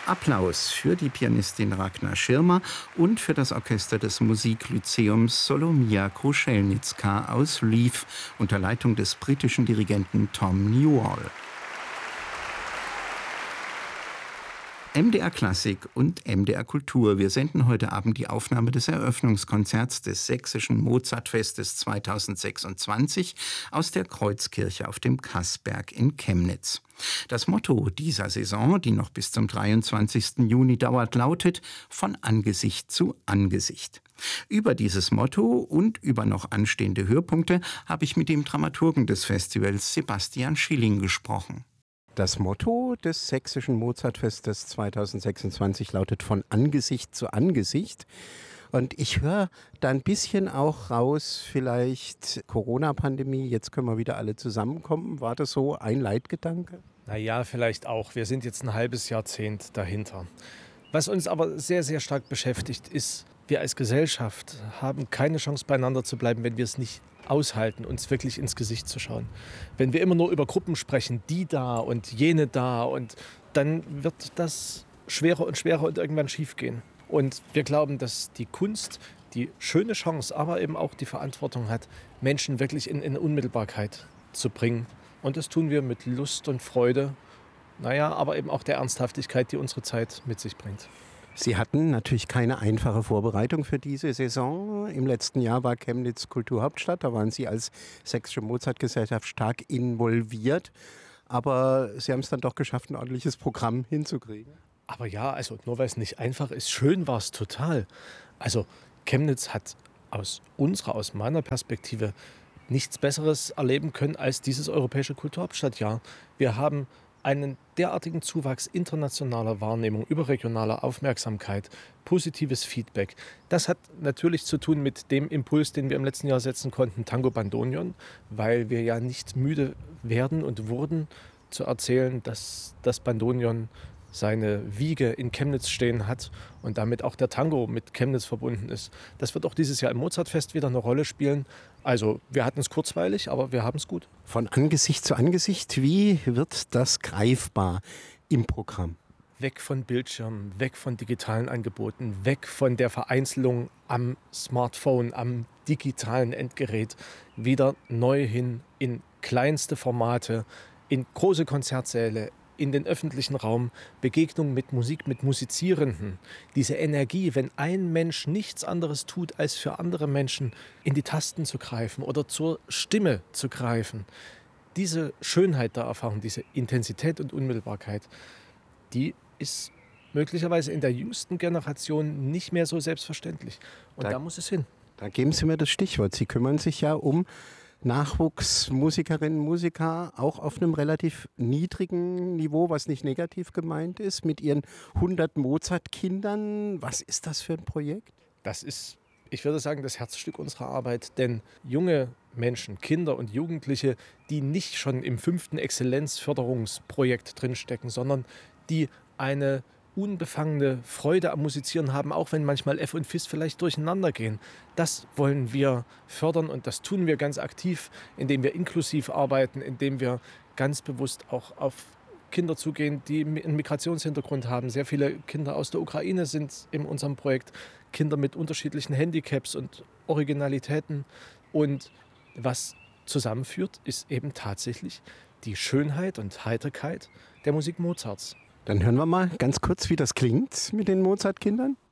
Applaus für die Pianistin Ragna Schirmer und für das Orchester des Musiklyzeums Solomia Krušelnická aus Lviv unter Leitung des britischen Dirigenten Tom Newall. MDR Klassik und MDR Kultur. Wir senden heute Abend die Aufnahme des Eröffnungskonzerts des Sächsischen Mozartfestes 2026 aus der Kreuzkirche auf dem Kassberg in Chemnitz. Das Motto dieser Saison, die noch bis zum 23. Juni dauert, lautet »Von Angesicht zu Angesicht«. Über dieses Motto und über noch anstehende Höhepunkte habe ich mit dem Dramaturgen des Festivals Sebastian Schilling gesprochen. Das Motto des Sächsischen Mozartfestes 2026 lautet »Von Angesicht zu Angesicht«. Und ich höre da ein bisschen auch raus, vielleicht Corona-Pandemie, jetzt können wir wieder alle zusammenkommen. War das so ein Leitgedanke? Naja, vielleicht auch. Wir sind jetzt ein halbes Jahrzehnt dahinter. Was uns aber sehr, sehr stark beschäftigt, ist, wir als Gesellschaft haben keine Chance, beieinander zu bleiben, wenn wir es nicht aushalten, uns wirklich ins Gesicht zu schauen. Wenn wir immer nur über Gruppen sprechen, die da und jene da, und dann wird das schwerer und schwerer und irgendwann schief gehen. Und wir glauben, dass die Kunst die schöne Chance, aber eben auch die Verantwortung hat, Menschen wirklich in Unmittelbarkeit zu bringen. Und das tun wir mit Lust und Freude, aber eben auch der Ernsthaftigkeit, die unsere Zeit mit sich bringt. Sie hatten natürlich keine einfache Vorbereitung für diese Saison. Im letzten Jahr war Chemnitz Kulturhauptstadt, da waren Sie als Sächsische Mozartgesellschaft stark involviert. Aber Sie haben es dann doch geschafft, ein ordentliches Programm hinzukriegen. Aber ja, also nur weil es nicht einfach ist, schön war es total. Also Chemnitz hat aus meiner Perspektive nichts Besseres erleben können als dieses Europäische Kulturhauptstadtjahr. Wir haben einen derartigen Zuwachs internationaler Wahrnehmung, überregionaler Aufmerksamkeit, positives Feedback. Das hat natürlich zu tun mit dem Impuls, den wir im letzten Jahr setzen konnten, Tango Bandoneon, weil wir ja nicht müde werden und wurden zu erzählen, dass das Bandoneon seine Wiege in Chemnitz stehen hat und damit auch der Tango mit Chemnitz verbunden ist. Das wird auch dieses Jahr im Mozartfest wieder eine Rolle spielen. Also wir hatten es kurzweilig, aber wir haben es gut. Von Angesicht zu Angesicht, wie wird das greifbar im Programm? Weg von Bildschirmen, weg von digitalen Angeboten, weg von der Vereinzelung am Smartphone, am digitalen Endgerät, wieder neu hin in kleinste Formate, in große Konzertsäle, in den öffentlichen Raum, Begegnung mit Musik, mit Musizierenden. Diese Energie, wenn ein Mensch nichts anderes tut, als für andere Menschen in die Tasten zu greifen oder zur Stimme zu greifen. Diese Schönheit der Erfahrung, diese Intensität und Unmittelbarkeit, die ist möglicherweise in der jüngsten Generation nicht mehr so selbstverständlich. Und da muss es hin. Da geben Sie mir das Stichwort. Sie kümmern sich ja um Nachwuchsmusikerinnen und Musiker, auch auf einem relativ niedrigen Niveau, was nicht negativ gemeint ist, mit Ihren 100 Mozart-Kindern. Was ist das für ein Projekt? Das ist, ich würde sagen, das Herzstück unserer Arbeit. Denn junge Menschen, Kinder und Jugendliche, die nicht schon im 5. Exzellenzförderungsprojekt drinstecken, sondern die eine unbefangene Freude am Musizieren haben, auch wenn manchmal F und Fis vielleicht durcheinander gehen. Das wollen wir fördern und das tun wir ganz aktiv, indem wir inklusiv arbeiten, indem wir ganz bewusst auch auf Kinder zugehen, die einen Migrationshintergrund haben. Sehr viele Kinder aus der Ukraine sind in unserem Projekt, Kinder mit unterschiedlichen Handicaps und Originalitäten. Und was zusammenführt, ist eben tatsächlich die Schönheit und Heiterkeit der Musik Mozarts. Dann hören wir mal ganz kurz, wie das klingt mit den Mozart-Kindern.